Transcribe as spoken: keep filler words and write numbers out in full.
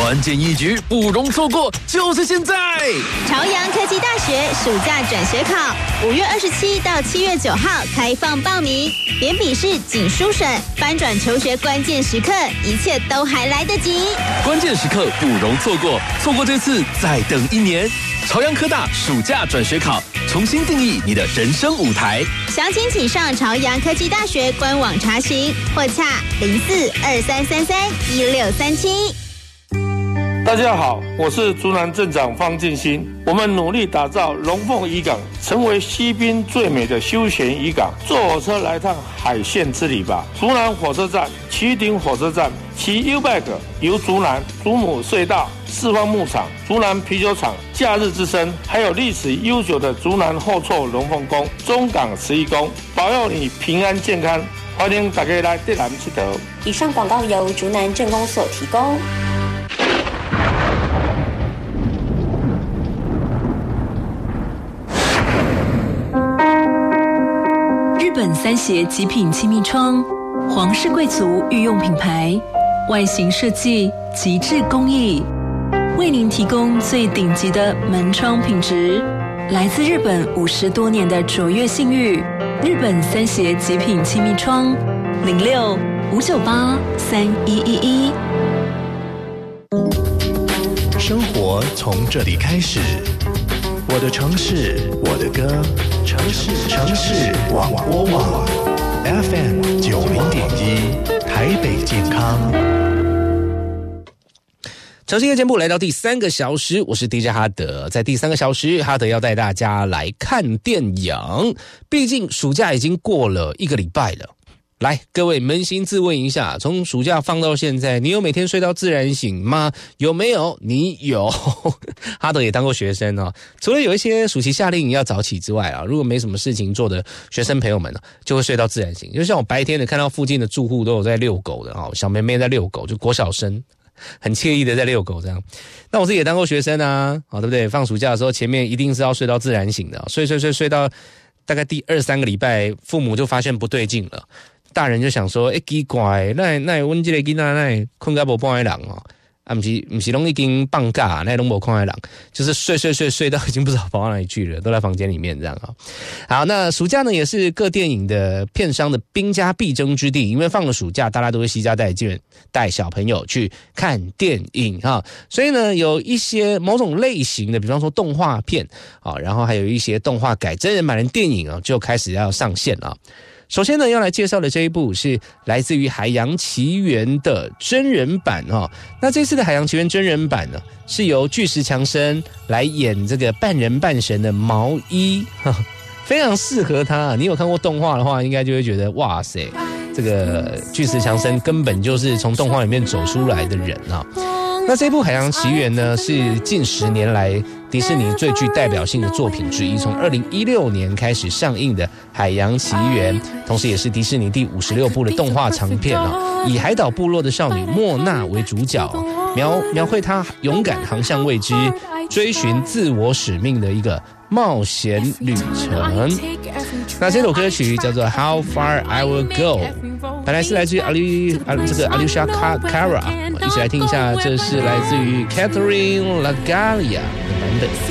关键一局不容错过，就是现在！ 朝阳科技大学暑假转学考，五月二十七到七月九号开放报名，连笔试、仅书审，翻转求学关键时刻，一切都还来得及。 关键时刻不容错过，错过这次再等一年。朝阳科大暑假转学考，重新定义你的人生舞台。 详情请上朝阳科技大学官网查询，或洽零四二三三三一六三七。 大家好，我是竹南镇长方进新。我们努力打造龙凤渔港成为西滨最美的休闲渔港。坐火车来趟海线之旅吧！竹南火车站、旗顶火车站、骑 U-Bike 游竹南、竹母隧道、四方牧场、竹南啤酒厂、假日之声，还有历史悠久的竹南后厝龙凤宫、中港十一宫，保佑你平安健康。欢迎大家来莅南佚佗。 以上广告由竹南镇公所提供。 日本三协极品气密窗，皇室贵族御用品牌，外形设计极致工艺，为您提供最顶级的门窗品质。来自日本五十多年的卓越信誉，日本三协极品气密窗，零六五九八三一一一。 生活从这里开始，我的城市，我的歌，城市城市广播网 F M 九零点一，台北健康。 城市夜间部来到第三个小时，我是 D J 哈德。在第三个小时，哈德要带大家来看电影。毕竟暑假已经过了一个礼拜了。来，各位扪心自问一下，从暑假放到现在，你有每天睡到自然醒吗？有没有？你有。哈德也当过学生哦。除了有一些暑期夏令营要早起之外啊，如果没什么事情做的学生朋友们呢，就会睡到自然醒。就像我白天的看到附近的住户都有在遛狗的哦，小妹妹在遛狗，就国小生。很惬意的在遛狗这样。那我自己也当过学生啊，对不对？放暑假的时候，前面一定是要睡到自然醒的，睡睡睡睡到大概第二三个礼拜，父母就发现不对劲了。大人就想说，哎，奇怪，那那阮这个囡仔那困到无半个人哦，啊，不是不是拢已经放假，那拢无看的人，就是睡睡睡睡到已经不知道跑到哪里去了，都在房间里面这样啊。好，那暑假呢也是各电影的片商的兵家必争之地，因为放了暑假，大家都会携家带眷带小朋友去看电影哈，所以呢有一些某种类型的，比方说动画片啊，然后还有一些动画改真人版的电影啊，就开始要上线了。首先呢，要来介绍的这一部是来自于《海洋奇缘》的真人版哦。那这次的《海洋奇缘》真人版呢，是由巨石强森来演这个半人半神的毛衣，非常适合他。你有看过动画的话，应该就会觉得哇塞，这个巨石强森根本就是从动画里面走出来的人啊。那这部《海洋奇缘》呢，是近十年来迪士尼最具代表性的作品之一，从二零一六年开始上映的《海洋奇缘》，同时也是迪士尼第五十六部的动画长片哦，以海岛部落的少女莫娜为主角，描描绘她勇敢航向未知、追寻自我使命的一个冒险旅程。那这首歌曲叫做 How Far I Will Go， 本来是来自于阿里啊这个 Alicia Cara， 一起来听一下，这是来自于 Catherine Lagalia 的版本。